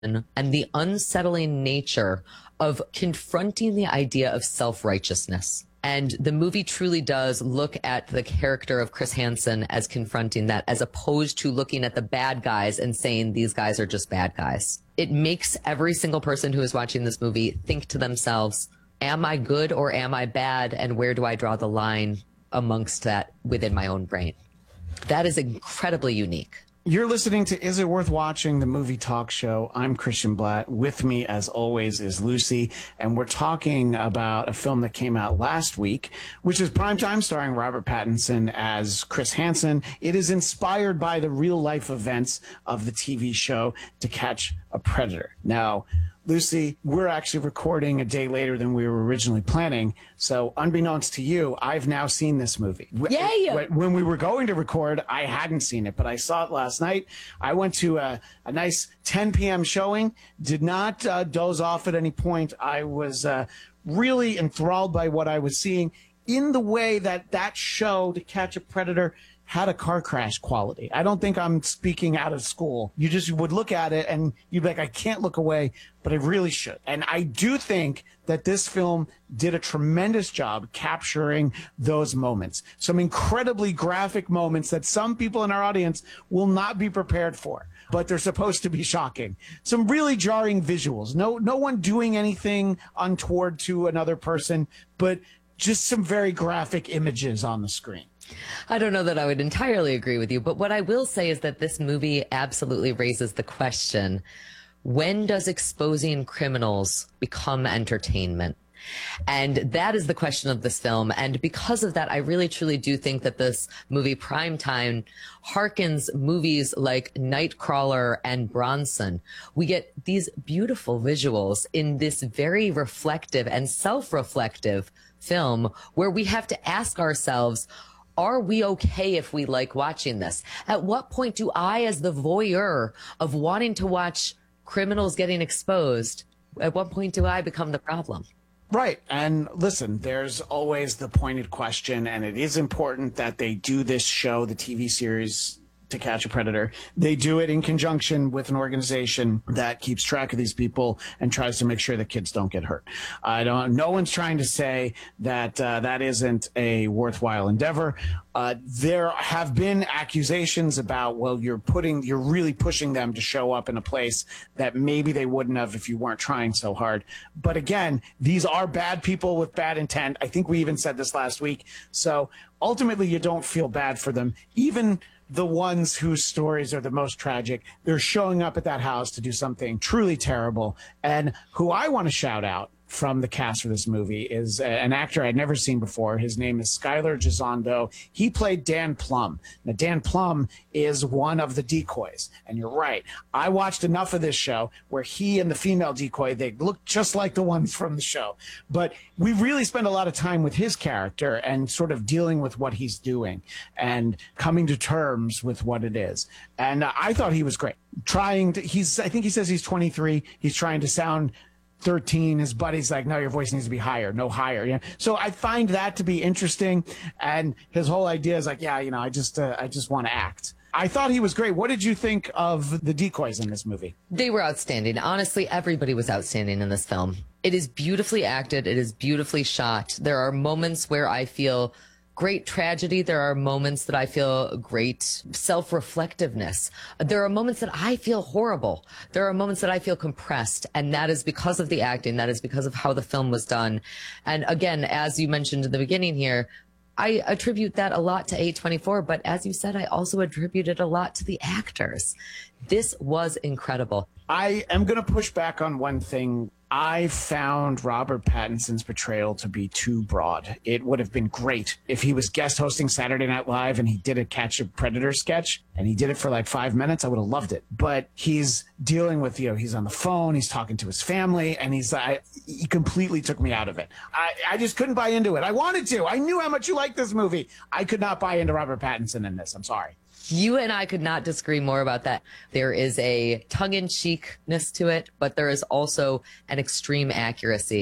and the unsettling nature of confronting the idea of self-righteousness. And the movie truly does look at the character of Chris Hansen as confronting that, as opposed to looking at the bad guys and saying these guys are just bad guys. It makes every single person who is watching this movie think to themselves, am I good or am I bad? And where do I draw the line amongst that within my own brain? That is incredibly unique. You're listening to Is It Worth Watching, the movie talk show. I'm Christian Blatt. With me, as always, is Lucy, and we're talking about a film that came out last week, which is Primetime, starring Robert Pattinson as Chris Hansen. It is inspired by the real-life events of the TV show To Catch a Predator. Now, Lucy, we're actually recording a day later than we were originally planning. So unbeknownst to you, I've now seen this movie. Yay! When we were going to record, I hadn't seen it, but I saw it last night. I went to a nice 10 p.m. showing, did not doze off at any point. I was really enthralled by what I was seeing in the way that show, To Catch a Predator, had a car crash quality. I don't think I'm speaking out of school. You just would look at it and you'd be like, I can't look away, but I really should. And I do think that this film did a tremendous job capturing those moments. Some incredibly graphic moments that some people in our audience will not be prepared for, but they're supposed to be shocking. Some really jarring visuals. No one doing anything untoward to another person, but just some very graphic images on the screen. I don't know that I would entirely agree with you, but what I will say is that this movie absolutely raises the question, when does exposing criminals become entertainment? And that is the question of this film. And because of that, I really truly do think that this movie Primetime harkens movies like Nightcrawler and Bronson. We get these beautiful visuals in this very reflective and self-reflective film where we have to ask ourselves, are we okay if we like watching this? At what point do I, as the voyeur of wanting to watch criminals getting exposed, at what point do I become the problem? Right. And listen, there's always the pointed question, and it is important that they do this show, the TV series To Catch a Predator. They do it in conjunction with an organization that keeps track of these people and tries to make sure that kids don't get hurt. No one's trying to say that that isn't a worthwhile endeavor. There have been accusations about, well, you're really pushing them to show up in a place that maybe they wouldn't have if you weren't trying so hard. But again, these are bad people with bad intent. I think we even said this last week. So ultimately, you don't feel bad for them. Even the ones whose stories are the most tragic, they're showing up at that house to do something truly terrible. And who I want to shout out from the cast for this movie is an actor I'd never seen before. His name is Skylar Gisondo. He played Dan Plum. Now, Dan Plum is one of the decoys. And you're right. I watched enough of this show where he and the female decoy, they look just like the ones from the show. But we really spend a lot of time with his character and sort of dealing with what he's doing and coming to terms with what it is. And I thought he was great. I think he says he's 23. He's trying to sound 13. His buddy's like, no, your voice needs to be higher, no higher. Yeah. So I find that to be interesting. And his whole idea is like, yeah, I just want to act. I thought he was great. What did you think of the decoys in this movie? They were outstanding. Honestly, everybody was outstanding in this film. It is beautifully acted. It is beautifully shot. There are moments where I feel great tragedy. There are moments that I feel great self-reflectiveness. There are moments that I feel horrible. There are moments that I feel compressed. And that is because of the acting. That is because of how the film was done. And again, as you mentioned in the beginning here, I attribute that a lot to A24, but as you said, I also attribute it a lot to the actors. This was incredible. I am going to push back on one thing. I found Robert Pattinson's portrayal to be too broad. It would have been great if he was guest hosting Saturday Night Live and he did a Catch a Predator sketch and he did it for like 5 minutes. I would have loved it. But he's dealing with, he's on the phone, he's talking to his family, and he completely took me out of it. I just couldn't buy into it. I wanted to. I knew how much you liked this movie. I could not buy into Robert Pattinson in this. I'm sorry. You and I could not disagree more about that. There is a tongue-in-cheekness to it, but there is also an extreme accuracy.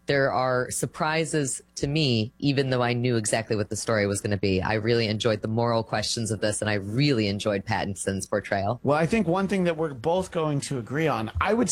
there are surprises to me, even though I knew exactly what the story was going to be. I really enjoyed the moral questions of this, and I really enjoyed Pattinson's portrayal. Well, I think one thing that we're both going to agree on, I would